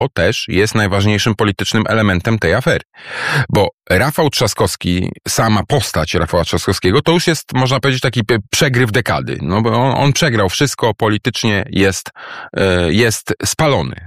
też jest najważniejszym politycznym elementem tej afery. Bo Rafał Trzaskowski, sama postać Rafała Trzaskowskiego, to już jest, można powiedzieć, taki przegryw dekady. No bo on przegrał wszystko, politycznie jest spalony.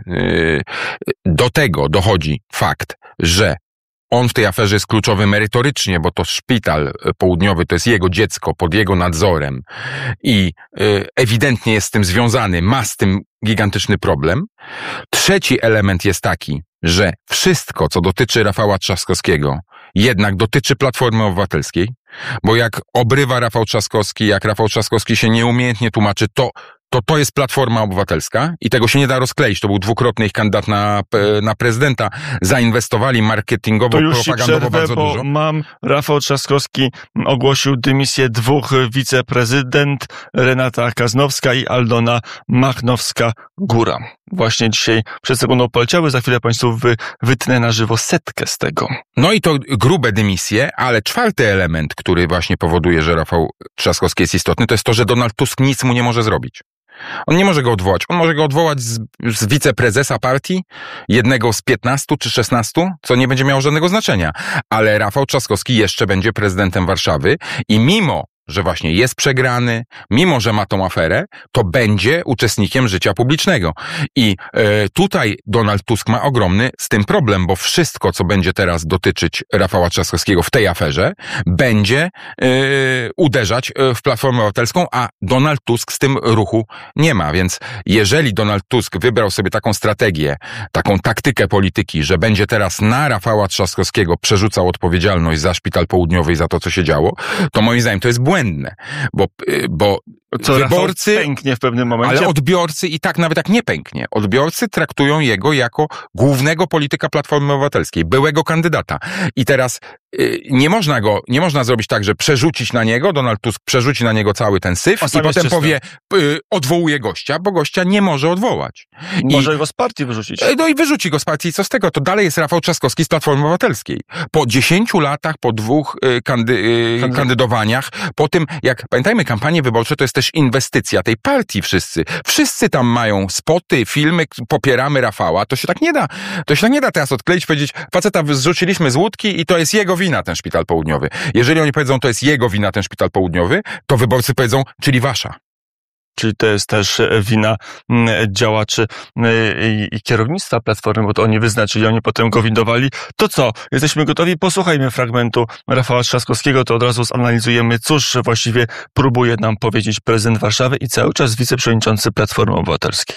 Do tego dochodzi fakt, że on w tej aferze jest kluczowy merytorycznie, bo to szpital południowy to jest jego dziecko pod jego nadzorem i ewidentnie jest z tym związany, ma z tym gigantyczny problem. Trzeci element jest taki, że wszystko, co dotyczy Rafała Trzaskowskiego, jednak dotyczy Platformy Obywatelskiej, bo jak obrywa Rafał Trzaskowski, jak Rafał Trzaskowski się nieumiejętnie tłumaczy, to jest Platforma Obywatelska i tego się nie da rozkleić. To był dwukrotny ich kandydat na prezydenta. Zainwestowali marketingowo, propagandowo bardzo dużo. Rafał Trzaskowski ogłosił dymisję 2 wiceprezydent, Renata Kaznowska i Aldona Machnowska-Góra. Właśnie dzisiaj przed sekundą poleciały, za chwilę Państwu wytnę na żywo setkę z tego. No i to grube dymisje, ale czwarty element, który właśnie powoduje, że Rafał Trzaskowski jest istotny, to jest to, że Donald Tusk nic mu nie może zrobić. On nie może go odwołać. On może go odwołać z wiceprezesa partii, jednego z 15 czy 16, co nie będzie miało żadnego znaczenia. Ale Rafał Trzaskowski jeszcze będzie prezydentem Warszawy i mimo że właśnie jest przegrany, mimo że ma tą aferę, to będzie uczestnikiem życia publicznego. I tutaj Donald Tusk ma ogromny z tym problem, bo wszystko, co będzie teraz dotyczyć Rafała Trzaskowskiego w tej aferze, będzie uderzać w Platformę Obywatelską, a Donald Tusk z tym ruchu nie ma. Więc jeżeli Donald Tusk wybrał sobie taką strategię, taką taktykę polityki, że będzie teraz na Rafała Trzaskowskiego przerzucał odpowiedzialność za Szpital Południowy i za to, co się działo, to moim zdaniem to jest błędne, bo co wyborcy pęknie w pewnym momencie. Ale odbiorcy i tak nawet jak nie pęknie, odbiorcy traktują jego jako głównego polityka Platformy Obywatelskiej, byłego kandydata. I teraz nie można zrobić tak, że przerzucić na niego, Donald Tusk przerzuci na niego cały ten syf i potem powie, odwołuje gościa, bo gościa nie może odwołać. Może go z partii wyrzucić. No i wyrzuci go z partii, co z tego? To dalej jest Rafał Trzaskowski z Platformy Obywatelskiej. Po 10 latach, po 2 kandydowaniach, po tym, jak pamiętajmy, kampanie wyborcze to jest też inwestycja tej partii Wszyscy tam mają spoty, filmy, popieramy Rafała. To się tak nie da teraz odkleić, powiedzieć, faceta zrzuciliśmy z łódki i to jest jego wina ten Szpital Południowy. Jeżeli oni powiedzą, to jest jego wina ten Szpital Południowy, to wyborcy powiedzą, czyli wasza. Czyli to jest też wina działaczy i kierownictwa Platformy, bo to oni wyznaczyli, oni potem go windowali. To co? Jesteśmy gotowi? Posłuchajmy fragmentu Rafała Trzaskowskiego, to od razu zanalizujemy, cóż właściwie próbuje nam powiedzieć prezydent Warszawy i cały czas wiceprzewodniczący Platformy Obywatelskiej.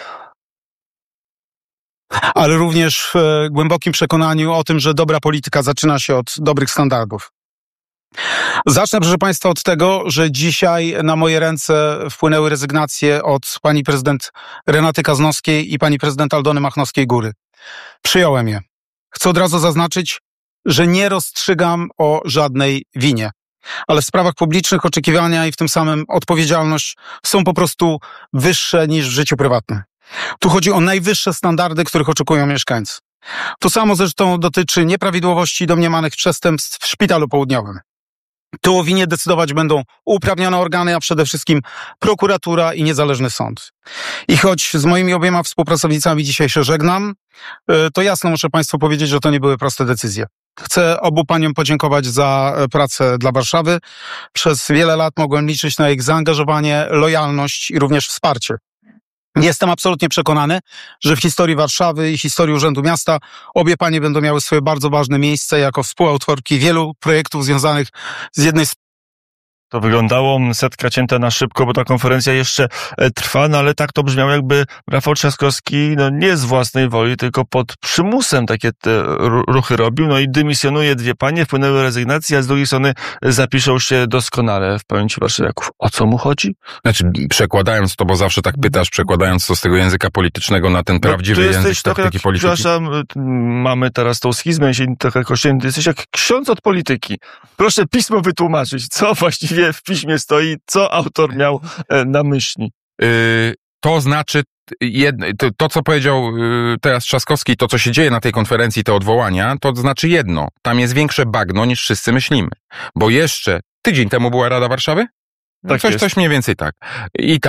Ale również w głębokim przekonaniu o tym, że dobra polityka zaczyna się od dobrych standardów. Zacznę, proszę Państwa, od tego, że dzisiaj na moje ręce wpłynęły rezygnacje od pani prezydent Renaty Kaznowskiej i pani prezydent Aldony Machnowskiej-Góry. Przyjąłem je. Chcę od razu zaznaczyć, że nie rozstrzygam o żadnej winie. Ale w sprawach publicznych oczekiwania i w tym samym odpowiedzialność są po prostu wyższe niż w życiu prywatnym. Tu chodzi o najwyższe standardy, których oczekują mieszkańcy. To samo zresztą dotyczy nieprawidłowości i domniemanych przestępstw w Szpitalu Południowym. Tu o winie decydować będą uprawnione organy, a przede wszystkim prokuratura i niezależny sąd. I choć z moimi obiema współpracownicami dzisiaj się żegnam, to jasno muszę Państwu powiedzieć, że to nie były proste decyzje. Chcę obu paniom podziękować za pracę dla Warszawy. Przez wiele lat mogłem liczyć na ich zaangażowanie, lojalność i również wsparcie. Jestem absolutnie przekonany, że w historii Warszawy i historii Urzędu Miasta obie panie będą miały swoje bardzo ważne miejsce jako współautorki wielu projektów związanych z jednej z... To wyglądało, setka cięta na szybko, bo ta konferencja jeszcze trwa, no ale tak to brzmiało, jakby Rafał Trzaskowski nie z własnej woli, tylko pod przymusem takie te ruchy robił, no i dymisjonuje 2 panie, wpłynęły rezygnacje, a z drugiej strony zapiszą się doskonale w pamięci warszawiaków. O co mu chodzi? Znaczy, przekładając to, bo zawsze tak pytasz, przekładając to z tego języka politycznego na ten prawdziwy język taktyki polityki. Przepraszam, mamy teraz tą schizmę, jeśli trochę kościelny, jesteś jak ksiądz od polityki. Proszę pismo wytłumaczyć, co właściwie w piśmie stoi, co autor miał na myśli. To znaczy, to co powiedział teraz Trzaskowski, to co się dzieje na tej konferencji, te odwołania, to znaczy jedno. Tam jest większe bagno niż wszyscy myślimy. Bo jeszcze tydzień temu była Rada Warszawy? Tak Coś mniej więcej tak. I tam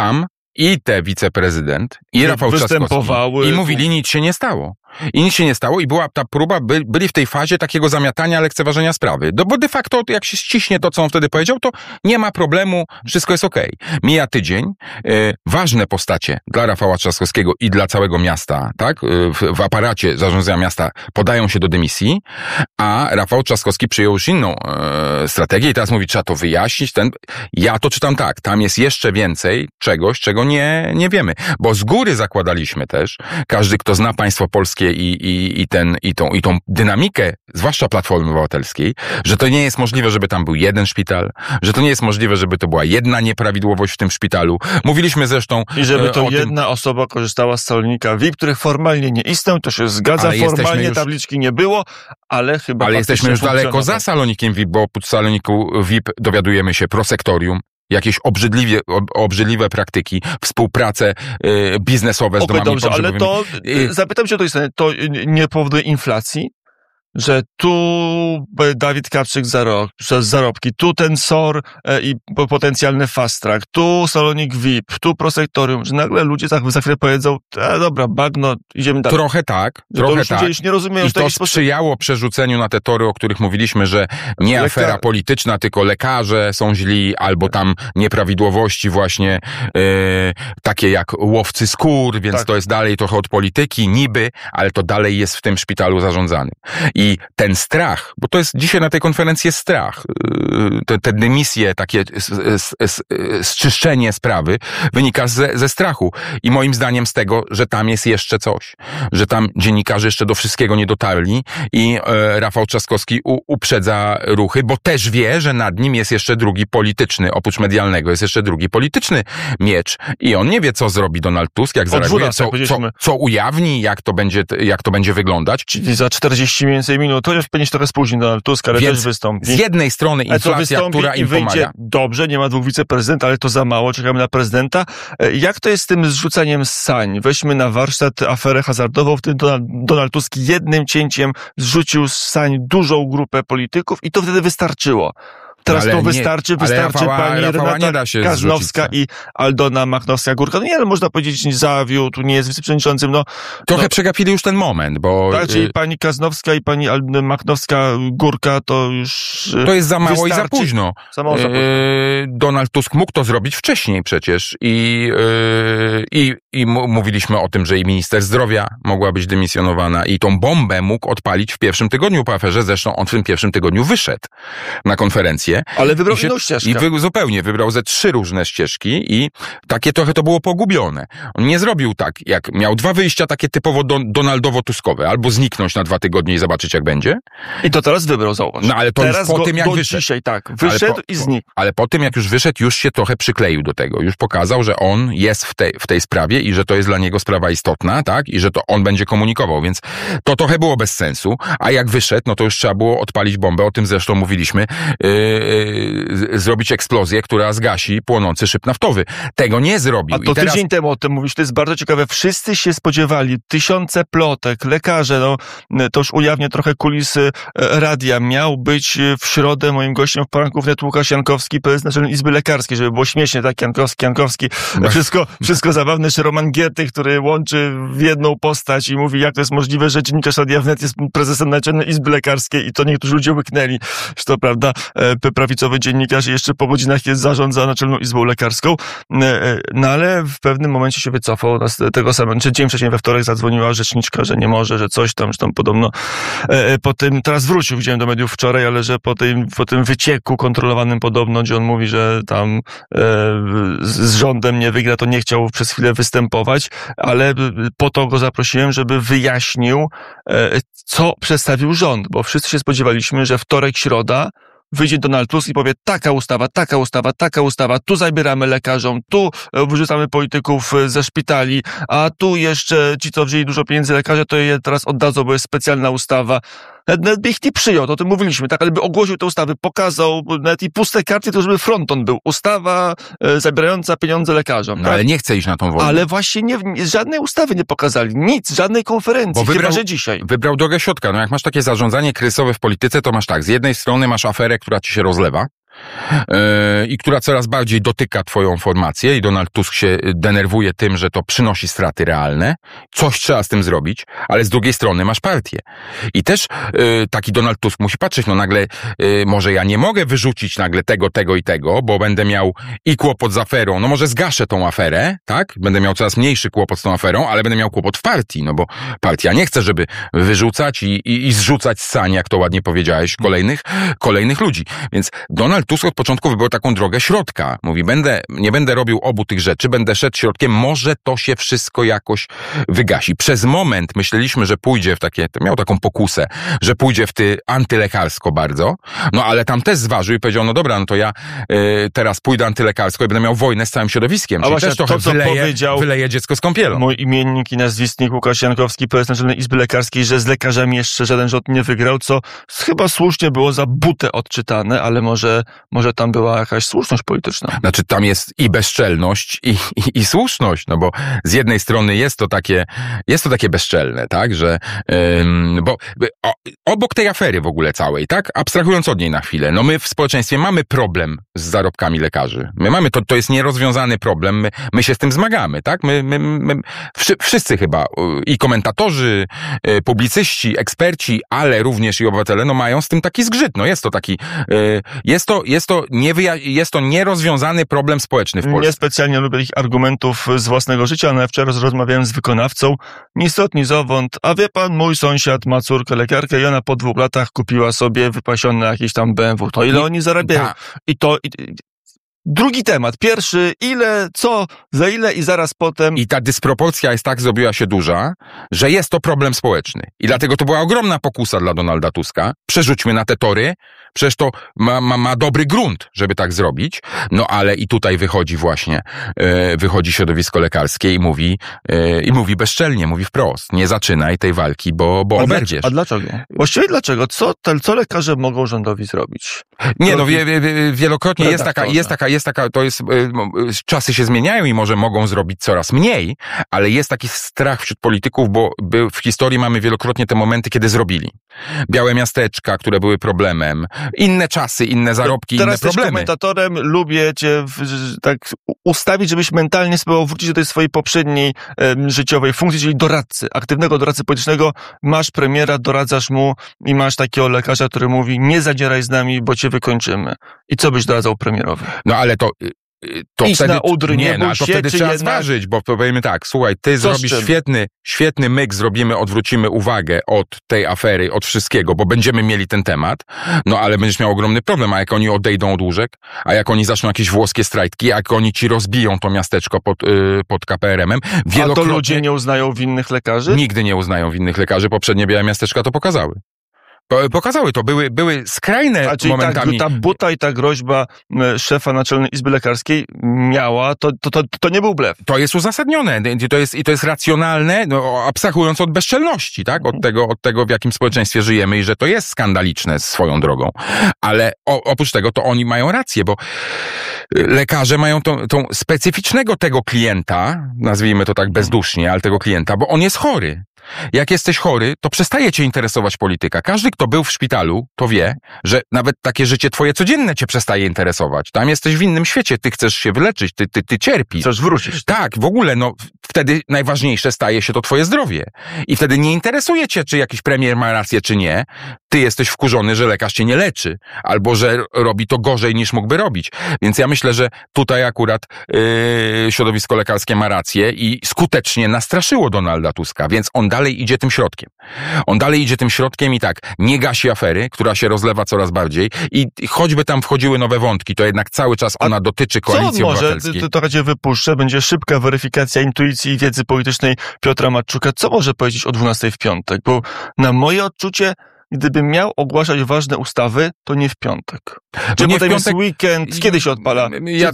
i te wiceprezydent, i Rafał Trzaskowski. I mówili, nic się nie stało. I nic się nie stało i była ta próba, byli w tej fazie takiego zamiatania, lekceważenia sprawy. Bo de facto, jak się ściśnie to, co on wtedy powiedział, to nie ma problemu, wszystko jest okej. Mija tydzień, ważne postacie dla Rafała Trzaskowskiego i dla całego miasta, tak, w aparacie zarządzania miasta podają się do dymisji, a Rafał Trzaskowski przyjął już inną strategię i teraz mówi, trzeba to wyjaśnić. Ja to czytam tak, tam jest jeszcze więcej czegoś, czego nie wiemy. Bo z góry zakładaliśmy też, każdy, kto zna państwo polskie i tą dynamikę, zwłaszcza Platformy Obywatelskiej, że to nie jest możliwe, żeby tam był jeden szpital, że to nie jest możliwe, żeby to była jedna nieprawidłowość w tym szpitalu. Mówiliśmy zresztą i żeby to jedna osoba korzystała z salonika VIP, których formalnie nie istnieją, to się zgadza, ale formalnie tabliczki nie było, ale chyba... Ale jesteśmy już daleko za salonikiem VIP, bo pod saloniku VIP dowiadujemy się prosektorium, jakieś obrzydliwe praktyki, współprace biznesowe z domami dobrze, ale to zapytam cię o to, to nie powoduje inflacji? Że tu Dawid Kapczyk przez zarobki, tu ten SOR i potencjalny fast track, tu salonik VIP, tu prosektorium, że nagle ludzie za chwilę powiedzą, dobra, bagno, idziemy dalej. Trochę tak. Ludzie już nie rozumieją, i to sprzyjało przerzuceniu na te tory, o których mówiliśmy, że nie afera polityczna, tylko lekarze są źli, albo tam nieprawidłowości właśnie takie jak łowcy skór, więc tak. To jest dalej trochę od polityki, niby, ale to dalej jest w tym szpitalu zarządzanym. I ten strach, bo to jest dzisiaj na tej konferencji jest strach, te dymisje, takie zczyszczenie sprawy wynika ze strachu. I moim zdaniem z tego, że tam jest jeszcze coś. Że tam dziennikarze jeszcze do wszystkiego nie dotarli i Rafał Trzaskowski uprzedza ruchy, bo też wie, że nad nim jest jeszcze drugi polityczny, oprócz medialnego jest jeszcze drugi polityczny miecz. I on nie wie, co zrobi Donald Tusk, jak zareaguje, co ujawni, jak to będzie wyglądać. Czyli za 40 więcej minut, to już będzie trochę spóźni Donald Tusk, ale więc też wystąpi. Z jednej strony inflacja, która im pomaga. Dobrze, nie ma dwóch wiceprezydentów, ale to za mało, czekamy na prezydenta. Jak to jest z tym zrzucaniem sań? Weźmy na warsztat aferę hazardową, w tym Donald Tusk jednym cięciem zrzucił z sań dużą grupę polityków i to wtedy wystarczyło. Teraz to wystarczy pani Renata Kaznowska i Aldona Machnowska-Górka. No nie, ale można powiedzieć, zawiódł, nie jest wiceprzewodniczącym. Trochę przegapili już ten moment, bo... Tak, czyli pani Kaznowska i pani Machnowska-Górka to już... To jest za mało wystarczy. I za późno. Donald Tusk mógł to zrobić wcześniej przecież i mówiliśmy o tym, że i minister zdrowia mogła być dymisjonowana i tą bombę mógł odpalić w pierwszym tygodniu po aferze. Zresztą on w tym pierwszym tygodniu wyszedł na konferencję. Ale wybrał inną ścieżkę. Zupełnie wybrał ze 3 różne ścieżki i takie trochę to było pogubione. On nie zrobił tak, jak miał 2 wyjścia takie typowo donaldowo-tuskowe. Albo zniknąć na 2 tygodnie i zobaczyć, jak będzie. I to teraz wybrał, zauważ. No ale to teraz już po tym, jak wyszedł. Dzisiaj, tak. Wyszedł i znikł. Ale po tym, jak już wyszedł, już się trochę przykleił do tego. Już pokazał, że on jest w tej sprawie i że to jest dla niego sprawa istotna, tak? I że to on będzie komunikował. Więc to trochę było bez sensu. A jak wyszedł, no to już trzeba było odpalić bombę. O tym zresztą mówiliśmy. Zrobić eksplozję, która zgasi płonący szyb naftowy. Tego nie zrobił. A to tydzień temu o tym mówisz, to jest bardzo ciekawe. Wszyscy się spodziewali, tysiące plotek, lekarze, to już ujawnię trochę kulisy radia. Miał być w środę moim gościem w poranku wnet Łukasz Jankowski, prezes Naczelnej Izby Lekarskiej, żeby było śmiesznie, tak, Jankowski. Wszystko zabawne, jeszcze Roman Giertych, który łączy w jedną postać i mówi, jak to jest możliwe, że dziennikarz Radia Wnet jest prezesem Naczelnej Izby Lekarskiej i to niektórzy ludzie łyknęli, że to prawda, prawicowy dziennikarz i jeszcze po godzinach jest zarządza Naczelną Izbą Lekarską, no ale w pewnym momencie się wycofał tego samego, czy dzień wcześniej we wtorek zadzwoniła rzeczniczka, że nie może, że coś tam, że tam podobno po tym, teraz wrócił, widziałem do mediów wczoraj, ale że po tym wycieku kontrolowanym podobno, gdzie on mówi, że tam z rządem nie wygra, to nie chciał przez chwilę występować, ale po to go zaprosiłem, żeby wyjaśnił, co przedstawił rząd, bo wszyscy się spodziewaliśmy, że wtorek, środa wyjdzie Donald Tusk i powie taka ustawa, tu zabieramy lekarzom, tu wyrzucamy polityków ze szpitali, a tu jeszcze ci, co wzięli dużo pieniędzy lekarze, to je teraz oddadzą, bo jest specjalna ustawa. Nawet by ich nie przyjął, to o tym mówiliśmy, tak, ale by ogłosił te ustawy, pokazał nawet i puste karty, to żeby fronton był. Ustawa zabierająca pieniądze lekarzom. No tak? ale nie chce iść na tą wojnę. Ale właśnie żadnej ustawy nie pokazali, nic, żadnej konferencji, chyba że dzisiaj. Wybrał drogę środka. No jak masz takie zarządzanie kryzysowe w polityce, to masz tak, z jednej strony masz aferę, która ci się rozlewa, i która coraz bardziej dotyka twoją formację i Donald Tusk się denerwuje tym, że to przynosi straty realne. Coś trzeba z tym zrobić, ale z drugiej strony masz partię. I też taki Donald Tusk musi patrzeć, no nagle może ja nie mogę wyrzucić nagle tego i tego, bo będę miał i kłopot z aferą, no może zgaszę tą aferę, tak? Będę miał coraz mniejszy kłopot z tą aferą, ale będę miał kłopot w partii, no bo partia nie chce, żeby wyrzucać i zrzucać z sani, jak to ładnie powiedziałeś, kolejnych ludzi. Więc Donald Tusk od początku wybrał taką drogę środka. Mówi, nie będę robił obu tych rzeczy, będę szedł środkiem, może to się wszystko jakoś wygasi. Przez moment myśleliśmy, że pójdzie w takie, miał taką pokusę, że pójdzie w antylekarsko bardzo, no ale tam też zważył i powiedział, no dobra, no to ja teraz pójdę antylekarsko i będę miał wojnę z całym środowiskiem. Czyli też trochę wyleje dziecko z kąpielą. Mój imiennik i nazwisnik Łukasz Jankowski, prezes Naczelnej Izby Lekarskiej, że z lekarzami jeszcze żaden rząd nie wygrał, co chyba słusznie było za butę odczytane, ale może tam była jakaś słuszność polityczna. Znaczy tam jest i bezczelność i słuszność, no bo z jednej strony jest to takie bezczelne, tak, że bo obok tej afery w ogóle całej, tak, abstrahując od niej na chwilę, no my w społeczeństwie mamy problem z zarobkami lekarzy. My mamy, to jest nierozwiązany problem, my się z tym zmagamy, tak, my wszyscy chyba, i komentatorzy, publicyści, eksperci, ale również i obywatele, no mają z tym taki zgrzyt, no jest to taki, jest to nierozwiązany problem społeczny w Polsce. Niespecjalnie lubię ich argumentów z własnego życia, ale wczoraj rozmawiałem z wykonawcą, ni stąd, ni zowąd, a wie pan, mój sąsiad ma córkę lekarkę i ona po 2 latach kupiła sobie wypasione jakieś tam BMW. To ile oni zarabiają? Drugi temat. Pierwszy, ile, co, za ile i zaraz potem. I ta dysproporcja jest tak zrobiła się duża, że jest to problem społeczny. I dlatego to była ogromna pokusa dla Donalda Tuska. Przerzućmy na te tory. Przecież to ma dobry grunt, żeby tak zrobić. No ale i tutaj wychodzi środowisko lekarskie i mówi bezczelnie, mówi wprost. Nie zaczynaj tej walki, bo oberwiesz. A dlaczego? Właściwie dlaczego? Co lekarze mogą rządowi zrobić? Nie, no wielokrotnie jest taka, to jest, czasy się zmieniają i może mogą zrobić coraz mniej, ale jest taki strach wśród polityków, bo w historii mamy wielokrotnie te momenty, kiedy zrobili. Białe miasteczka, które były problemem, inne czasy, inne zarobki, inne problemy. Teraz jesteś komentatorem, lubię cię tak ustawić, żebyś mentalnie spróbował wrócić do tej swojej poprzedniej życiowej funkcji, czyli doradcy, aktywnego doradcy politycznego. Masz premiera, doradzasz mu i masz takiego lekarza, który mówi, nie zadzieraj z nami, bo cię wykończymy. I co byś doradzał premierowi? No ale to idź wtedy, na udry, to wtedy trzeba zważyć, bo powiemy tak, słuchaj, ty zrobisz świetny myk, odwrócimy uwagę od tej afery, od wszystkiego, bo będziemy mieli ten temat, no ale będziesz miał ogromny problem, a jak oni odejdą od łóżek, a jak oni zaczną jakieś włoskie strajki, jak oni ci rozbiją to miasteczko pod KPRM-em, a to ludzie nie uznają winnych lekarzy? Nigdy nie uznają winnych lekarzy, poprzednie białe miasteczka to pokazały. To były skrajne momentami. Ta buta i ta groźba szefa Naczelnej Izby Lekarskiej miała, to nie był blef. To jest uzasadnione to jest racjonalne, no, abstrahując od bezczelności, tak? Od tego, w jakim społeczeństwie żyjemy i że to jest skandaliczne swoją drogą. Ale oprócz tego to oni mają rację, bo lekarze mają tą specyficznego tego klienta, nazwijmy to tak bezdusznie, ale tego klienta, bo on jest chory. Jak jesteś chory, to przestaje cię interesować polityka. Każdy, kto był w szpitalu, to wie, że nawet takie życie twoje codzienne cię przestaje interesować. Tam jesteś w innym świecie, ty chcesz się wyleczyć, ty cierpisz. Chcesz wrócić. Tak, w ogóle, wtedy najważniejsze staje się to twoje zdrowie. I wtedy nie interesuje cię, czy jakiś premier ma rację, czy nie. Ty jesteś wkurzony, że lekarz cię nie leczy, albo że robi to gorzej niż mógłby robić. Więc ja myślę, że tutaj akurat środowisko lekarskie ma rację i skutecznie nastraszyło Donalda Tuska, więc on dalej idzie tym środkiem. I tak, nie gasi afery, która się rozlewa coraz bardziej i choćby tam wchodziły nowe wątki, to jednak cały czas ona dotyczy Koalicji Obywatelskiej. To raczej wypuszczę, będzie szybka weryfikacja intuicji i wiedzy politycznej Piotra Matczuka. Co może powiedzieć o 12 w piątek? Bo na moje odczucie, gdybym miał ogłaszać ważne ustawy, to nie w piątek. Czy nie potem w piątek, jest weekend? Kiedy się odpala?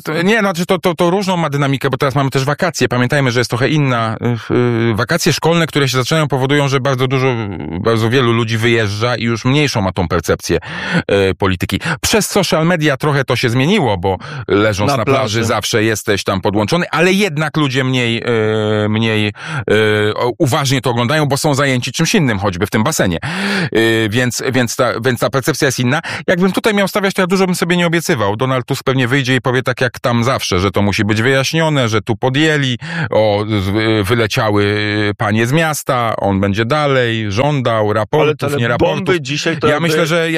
To różną ma dynamikę, bo teraz mamy też wakacje. Pamiętajmy, że jest trochę inna. Wakacje szkolne, które się zaczynają, powodują, że bardzo wielu ludzi wyjeżdża i już mniejszą ma tą percepcję polityki. Przez social media trochę to się zmieniło, bo leżąc na plaży zawsze jesteś tam podłączony, ale jednak ludzie mniej uważnie to oglądają, bo są zajęci czymś innym, choćby w tym basenie. Więc ta percepcja jest inna. Jakbym tutaj miał stawiać, to ja dużo bym sobie nie obiecywał. Donald Tusk pewnie wyjdzie i powie tak jak tam zawsze, że to musi być wyjaśnione, że tu podjęli, wyleciały panie z miasta, on będzie dalej, żądał raportów, nie raportów. Bomby dzisiaj to ja myślę, że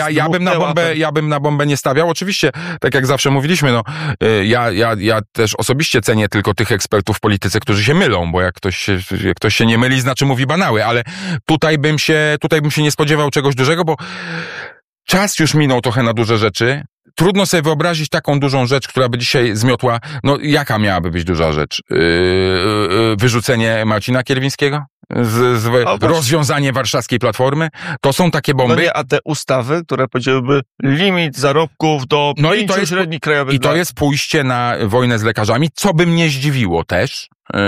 ja bym na bombę nie stawiał. Oczywiście, tak jak zawsze mówiliśmy, no, ja też osobiście cenię tylko tych ekspertów w polityce, którzy się mylą, bo jak ktoś się nie myli, znaczy mówi banały, ale tutaj bym się nie spodziewał czegoś dużego, bo czas już minął trochę na duże rzeczy. Trudno sobie wyobrazić taką dużą rzecz, która by dzisiaj zmiotła. No, jaka miałaby być duża rzecz? Wyrzucenie Marcina Kierwińskiego? Rozwiązanie warszawskiej Platformy? To są takie bomby. No nie, a te ustawy, które powiedziałyby limit zarobków do 5 średnich krajowych. I to jest pójście na wojnę z lekarzami, co by mnie zdziwiło też.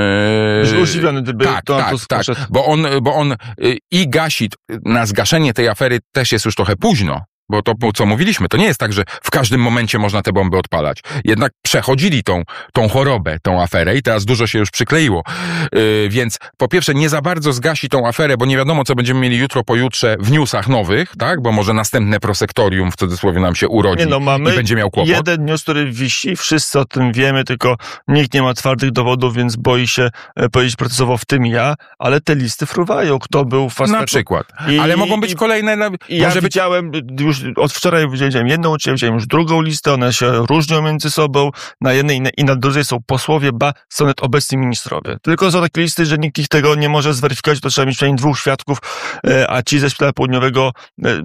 Używany gdyby tak, bo on i gasi, na zgaszenie tej afery też jest już trochę późno. Bo to, co mówiliśmy, to nie jest tak, że w każdym momencie można te bomby odpalać. Jednak przechodzili tą chorobę, tą aferę i teraz dużo się już przykleiło. Więc po pierwsze nie za bardzo zgasi tą aferę, bo nie wiadomo, co będziemy mieli jutro, pojutrze w newsach nowych, tak? Bo może następne prosektorium w cudzysłowie nam się urodzi i będzie miał kłopot. Jeden news, który wisi, wszyscy o tym wiemy, tylko nikt nie ma twardych dowodów, więc boi się powiedzieć procesowo, w tym ja, ale te listy fruwają. Kto był w Na przykład. Ale mogą być kolejne... Ja widziałem już od wczoraj widziałem jedną, widziałem już drugą listę, one się różnią między sobą, na jednej i na drugiej są posłowie, są nawet obecni ministrowie. Tylko są takie listy, że nikt ich tego nie może zweryfikować, to trzeba mieć przynajmniej 2 świadków, a ci ze Szpitala Południowego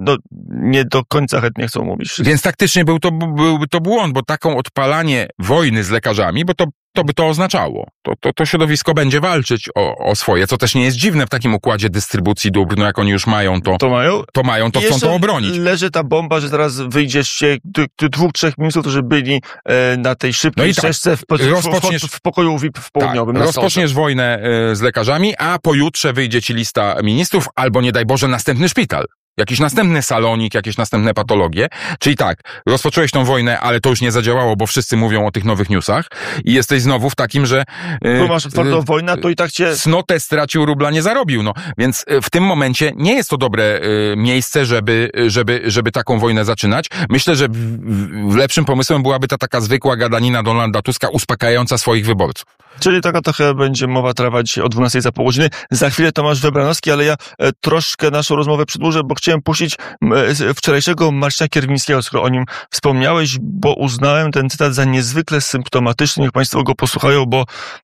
nie do końca chętnie chcą mówić. Więc taktycznie byłby to błąd, bo taką odpalanie wojny z lekarzami, bo to by to oznaczało. To środowisko będzie walczyć o swoje, co też nie jest dziwne w takim układzie dystrybucji dóbr, no jak oni już mają to chcą to obronić. Leży ta bomba, że zaraz wyjdziecie 2-3 ministrów, którzy byli na tej szybkiej ścieżce w pokoju VIP w Południowym. Tak, rozpoczniesz wojnę z lekarzami, a pojutrze wyjdzie ci lista ministrów, albo nie daj Boże następny szpital. Jakiś następny salonik, jakieś następne patologie. Czyli tak, rozpocząłeś tą wojnę, ale to już nie zadziałało, bo wszyscy mówią o tych nowych newsach i jesteś znowu w takim, że... Bo masz twardą wojnę, to i tak cię... Cnotę stracił, rubla nie zarobił. No. Więc w tym momencie nie jest to dobre miejsce, żeby taką wojnę zaczynać. Myślę, że lepszym pomysłem byłaby ta taka zwykła gadanina Donalda Tuska uspokajająca swoich wyborców. Czyli taka trochę będzie mowa trwa dzisiaj o 12 za pół godziny. Za chwilę Tomasz Wybranowski, ale ja troszkę naszą rozmowę przedłużę, bo chciałem puścić wczorajszego Marcina Kierwińskiego, skoro o nim wspomniałeś, bo uznałem ten cytat za niezwykle symptomatyczny. Niech Państwo go posłuchają, bo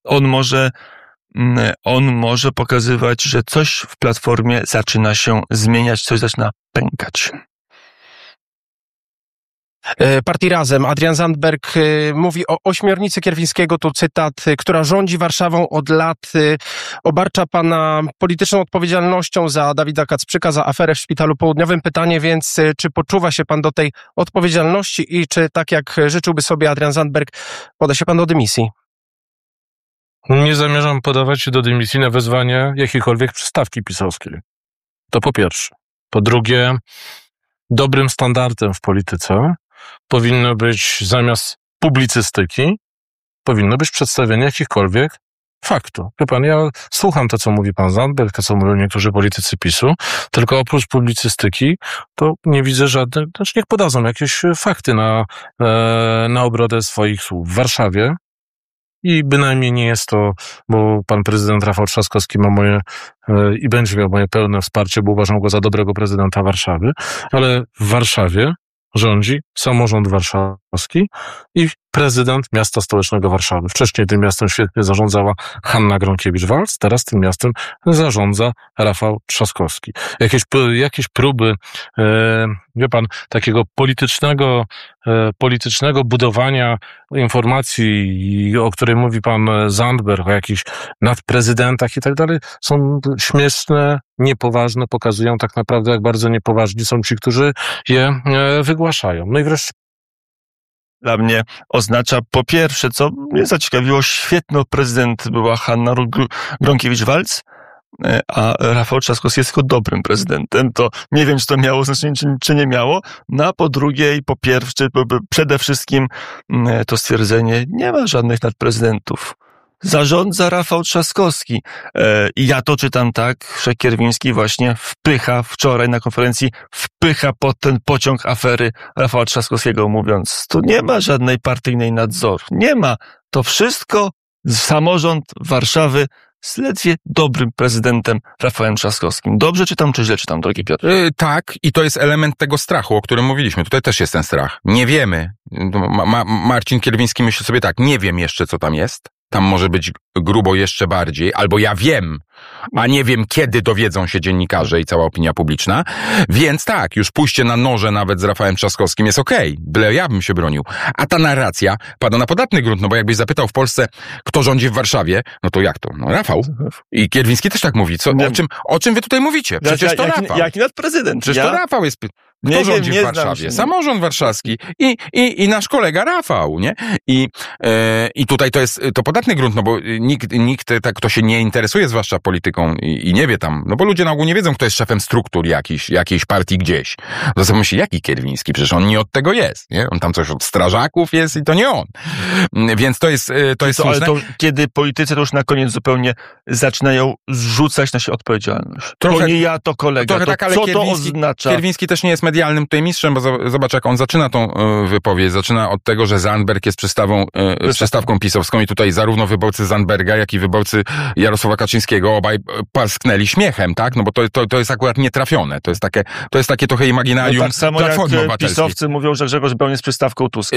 on może pokazywać, że coś w Platformie zaczyna się zmieniać, coś zaczyna pękać. Partii Razem. Adrian Zandberg mówi o ośmiornicy Kierwińskiego, tu cytat, która rządzi Warszawą od lat. Obarcza pana polityczną odpowiedzialnością za Dawida Kacprzyka, za aferę w Szpitalu Południowym. Pytanie więc, czy poczuwa się pan do tej odpowiedzialności i czy tak jak życzyłby sobie Adrian Zandberg, poda się pan do dymisji? Nie zamierzam podawać się do dymisji na wezwanie jakiejkolwiek przystawki pisowskiej. To po pierwsze. Po drugie, dobrym standardem w polityce powinno być zamiast publicystyki, powinno być przedstawienie jakichkolwiek faktów. Wie pan, ja słucham to, co mówi pan Zandberg, to, co mówią niektórzy politycy PiS-u, tylko oprócz publicystyki to nie widzę żadnych, znaczy niech podadzą jakieś fakty na obrodę swoich słów. W Warszawie i bynajmniej nie jest to, bo pan prezydent Rafał Trzaskowski ma moje i będzie miał moje pełne wsparcie, bo uważam go za dobrego prezydenta Warszawy, ale w Warszawie rządzi samorząd warszawski i prezydent miasta stołecznego Warszawy. Wcześniej tym miastem świetnie zarządzała Hanna Gronkiewicz-Waltz, teraz tym miastem zarządza Rafał Trzaskowski. Jakieś próby, wie pan, takiego politycznego budowania informacji, o której mówi pan Zandberg, o jakichś nadprezydentach i tak dalej, są śmieszne, niepoważne, pokazują tak naprawdę, jak bardzo niepoważni są ci, którzy je wygłaszają. No i wreszcie dla mnie oznacza po pierwsze, co mnie zaciekawiło, świetną prezydent była Hanna Gronkiewicz-Waltz, a Rafał Trzaskowski jest tylko dobrym prezydentem. To nie wiem, czy to miało znaczenie, czy nie miało. No a po drugie i po pierwsze, przede wszystkim to stwierdzenie, nie ma żadnych nadprezydentów. zarządza Rafał Trzaskowski. I ja to czytam tak, że Kierwiński właśnie wczoraj na konferencji wpycha pod ten pociąg afery Rafała Trzaskowskiego, mówiąc, tu nie ma żadnej partyjnej nadzoru. Nie ma. To wszystko samorząd Warszawy z ledwie dobrym prezydentem Rafałem Trzaskowskim. Dobrze czytam, czy źle czytam, drogi Piotr? Tak, i to jest element tego strachu, o którym mówiliśmy. Tutaj też jest ten strach. Nie wiemy. Marcin Kierwiński myśli sobie tak, nie wiem jeszcze, co tam jest. Tam może być grubo jeszcze bardziej, albo ja wiem, a nie wiem, kiedy dowiedzą się dziennikarze i cała opinia publiczna. Więc tak, już pójście na noże nawet z Rafałem Trzaskowskim jest okej, byle ja bym się bronił. A ta narracja pada na podatny grunt, no bo jakbyś zapytał w Polsce, kto rządzi w Warszawie, no to jak to? No Rafał. I Kierwiński też tak mówi. O czym wy tutaj mówicie? Przecież to Rafał. Jaki nadprezydent? Przecież to Rafał jest... Kto rządzi w Warszawie? Samorząd warszawski i nasz kolega Rafał, nie? I tutaj to podatny grunt, no bo nikt tak, kto się nie interesuje zwłaszcza polityką i nie wie tam, no bo ludzie na ogół nie wiedzą, kto jest szefem struktur jakiejś partii gdzieś. To sobie myśli, jaki Kierwiński? Przecież on nie od tego jest, nie? On tam coś od strażaków jest i to nie on. Więc to jest słuszne. Ale to kiedy politycy to już na koniec zupełnie zaczynają zrzucać na siebie odpowiedzialność. Trochę, to nie ja, to kolega. Trochę to tak, ale co to oznacza? Kierwiński też nie jest medialnym tutaj mistrzem, bo zobacz, jak on zaczyna tą wypowiedź. Zaczyna od tego, że Zandberg jest przystawką pisowską i tutaj zarówno wyborcy Zandberga, jak i wyborcy Jarosława Kaczyńskiego obaj parsknęli śmiechem, tak? No bo to jest akurat nietrafione. To jest takie trochę imaginarium tak samo Platformy jak Obywatelskiej. pisowcy mówią, że Grzegorz Braun jest przystawką Tuska.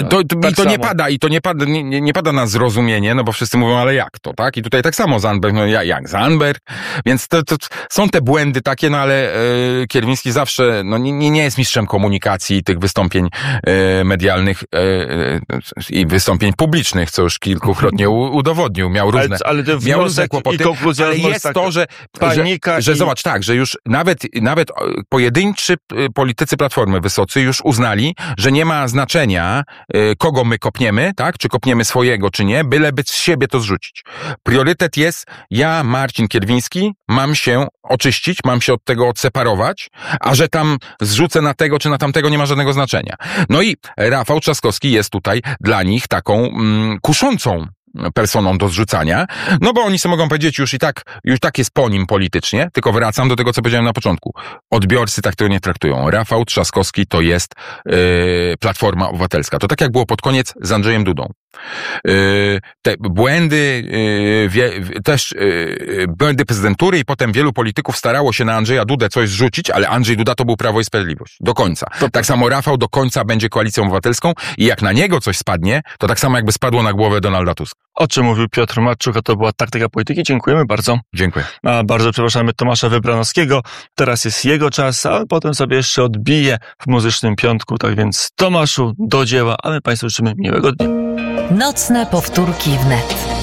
Nie pada na zrozumienie, no bo wszyscy mówią, ale jak to, tak? I tutaj tak samo Zandberg, no jak Zandberg? Więc to są te błędy takie, no ale Kierwiński zawsze, no nie jest mistrzem komunikacji tych wystąpień medialnych i wystąpień publicznych, co już kilkukrotnie udowodnił. Miał różne kłopoty, i konkluzja ale jest to, że zobacz, tak, że już nawet pojedynczy politycy Platformy wysocy już uznali, że nie ma znaczenia, kogo my kopniemy, tak, czy kopniemy swojego, czy nie, byleby z siebie to zrzucić. Priorytet jest, ja, Marcin Kierwiński, mam się oczyścić, mam się od tego odseparować, a że tam zrzucę na tego czy na tamtego nie ma żadnego znaczenia. No i Rafał Trzaskowski jest tutaj dla nich taką kuszącą personą do zrzucania, no bo oni sobie mogą powiedzieć już tak jest po nim politycznie, tylko wracam do tego, co powiedziałem na początku. Odbiorcy tak tego nie traktują. Rafał Trzaskowski to jest Platforma Obywatelska. To tak jak było pod koniec z Andrzejem Dudą. Te błędy, błędy prezydentury i potem wielu polityków starało się na Andrzeja Dudę coś zrzucić, ale Andrzej Duda to był Prawo i Sprawiedliwość. Do końca. Tak samo Rafał do końca będzie Koalicją Obywatelską i jak na niego coś spadnie, to tak samo jakby spadło na głowę Donalda Tuska. O czym mówił Piotr Matczuk, a to była Taktyka Polityki. Dziękujemy bardzo. Dziękuję. A bardzo przepraszamy Tomasza Wybranowskiego. Teraz jest jego czas, a potem sobie jeszcze odbije w Muzycznym Piątku. Tak więc Tomaszu, do dzieła, a my Państwu życzymy miłego dnia. Nocne powtórki wnet.